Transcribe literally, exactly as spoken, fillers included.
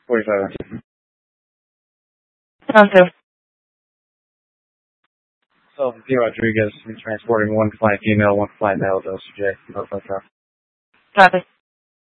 forty-five. Sounds good. So, P. Rodriguez, transporting one compliant female, one compliant male, to O C J. Copy.